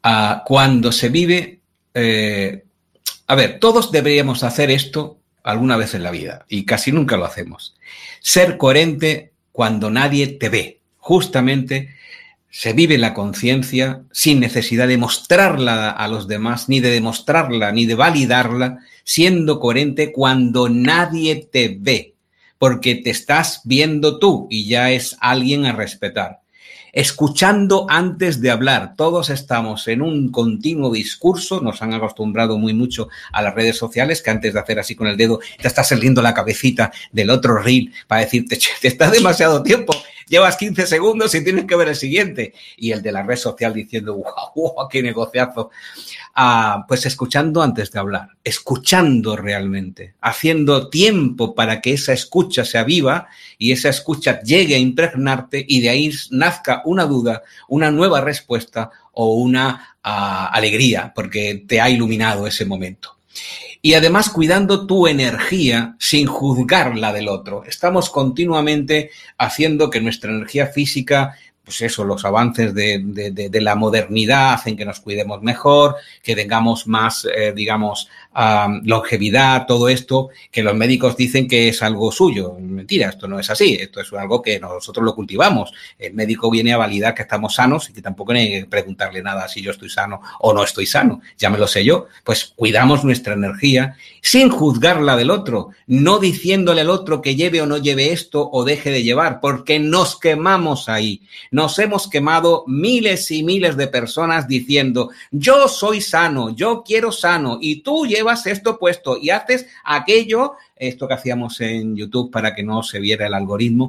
cuando se vive... todos deberíamos hacer esto alguna vez en la vida y casi nunca lo hacemos. Ser coherente cuando nadie te ve. Justamente se vive la conciencia sin necesidad de mostrarla a los demás, ni de demostrarla, ni de validarla, siendo coherente cuando nadie te ve, porque te estás viendo tú y ya es alguien a respetar. Escuchando antes de hablar. Todos estamos en un continuo discurso, nos han acostumbrado muy mucho a las redes sociales, que antes de hacer así con el dedo te está saliendo la cabecita del otro reel para decirte, che, te está demasiado tiempo, llevas 15 segundos y tienes que ver el siguiente. Y el de la red social diciendo, wow, qué negociazo. Pues escuchando antes de hablar, escuchando realmente, haciendo tiempo para que esa escucha se aviva y esa escucha llegue a impregnarte y de ahí nazca una duda, una nueva respuesta o una alegría porque te ha iluminado ese momento. Y además cuidando tu energía sin juzgar la del otro. Estamos continuamente haciendo que nuestra energía física, pues eso, los avances de la modernidad hacen que nos cuidemos mejor, que tengamos más, longevidad, todo esto, que los médicos dicen que es algo suyo. Mentira, esto no es así, esto es algo que nosotros lo cultivamos. El médico viene a validar que estamos sanos y que tampoco hay que preguntarle nada si yo estoy sano o no estoy sano, ya me lo sé yo. Pues cuidamos nuestra energía sin juzgar la del otro, no diciéndole al otro que lleve o no lleve esto o deje de llevar, porque nos quemamos ahí. Nos hemos quemado miles y miles de personas diciendo, yo soy sano, yo quiero sano, y tú llevas esto puesto y haces aquello, esto que hacíamos en YouTube para que no se viera el algoritmo.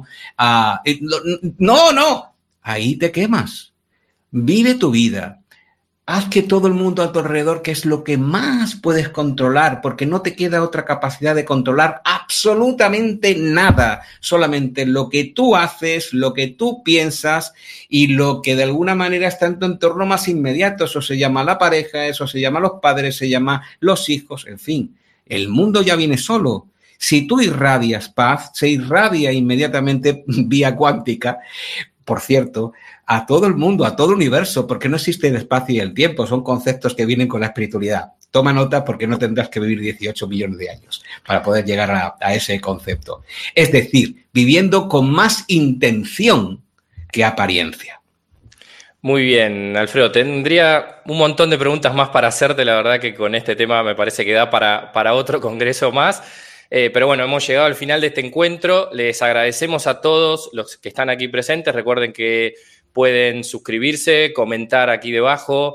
No, ahí te quemas. Vive tu vida. Haz que todo el mundo a tu alrededor, que es lo que más puedes controlar, porque no te queda otra capacidad de controlar absolutamente nada, solamente lo que tú haces, lo que tú piensas y lo que de alguna manera está en tu entorno más inmediato. Eso se llama la pareja, eso se llama los padres, se llama los hijos, en fin. El mundo ya viene solo. Si tú irradias paz, se irradia inmediatamente vía cuántica, por cierto, a todo el mundo, a todo el universo, porque no existe el espacio y el tiempo, son conceptos que vienen con la espiritualidad. Toma nota porque no tendrás que vivir 18 millones de años para poder llegar a ese concepto. Es decir, viviendo con más intención que apariencia. Muy bien, Alfredo. Tendría un montón de preguntas más para hacerte. La verdad que con este tema me parece que da para otro congreso más. Pero bueno, hemos llegado al final de este encuentro. Les agradecemos a todos los que están aquí presentes. Recuerden que pueden suscribirse, comentar aquí debajo,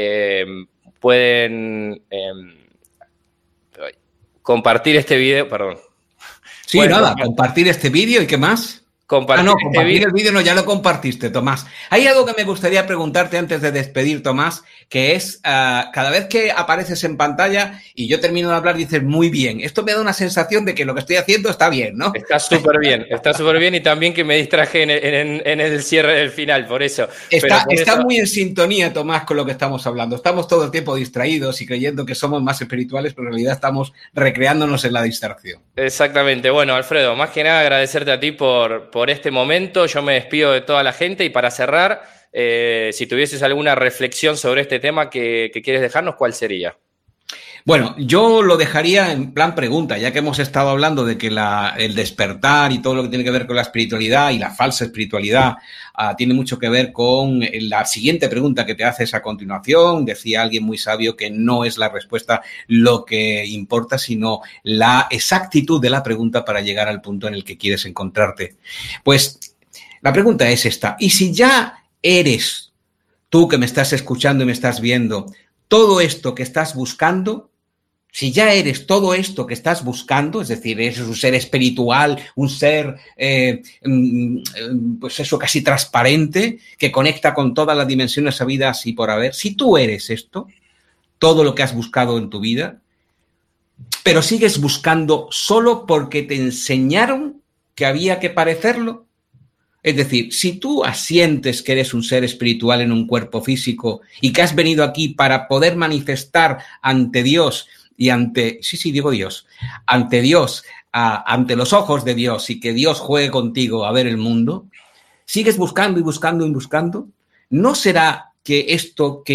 pueden compartir este video, perdón. Sí, compartir este vídeo y ¿qué más? Compartir el vídeo no, ya lo compartiste, Tomás. Hay algo que me gustaría preguntarte antes de despedir, Tomás, que es cada vez que apareces en pantalla y yo termino de hablar, dices muy bien. Esto me da una sensación de que lo que estoy haciendo está bien, ¿no? Está súper bien y también que me distraje en el cierre del final, por eso. Está muy en sintonía, Tomás, con lo que estamos hablando. Estamos todo el tiempo distraídos y creyendo que somos más espirituales, pero en realidad estamos recreándonos en la distracción. Exactamente. Bueno, Alfredo, más que nada agradecerte a ti por este momento. Yo me despido de toda la gente y para cerrar, si tuvieses alguna reflexión sobre este tema que quieres dejarnos, ¿cuál sería? Bueno, yo lo dejaría en plan pregunta, ya que hemos estado hablando de que el despertar y todo lo que tiene que ver con la espiritualidad y la falsa espiritualidad tiene mucho que ver con la siguiente pregunta que te haces a continuación. Decía alguien muy sabio que no es la respuesta lo que importa, sino la exactitud de la pregunta para llegar al punto en el que quieres encontrarte. Pues la pregunta es esta: ¿y si ya eres tú que me estás escuchando y me estás viendo todo esto que estás buscando? Si ya eres todo esto que estás buscando, es decir, eres un ser espiritual, un ser, pues eso, casi transparente, que conecta con todas las dimensiones habidas y por haber. Si tú eres esto, todo lo que has buscado en tu vida, pero sigues buscando solo porque te enseñaron que había que parecerlo. Es decir, si tú asientes que eres un ser espiritual en un cuerpo físico y que has venido aquí para poder manifestar ante Dios y ante Dios, ante los ojos de Dios y que Dios juegue contigo a ver el mundo, sigues buscando y buscando y buscando, ¿no será que esto que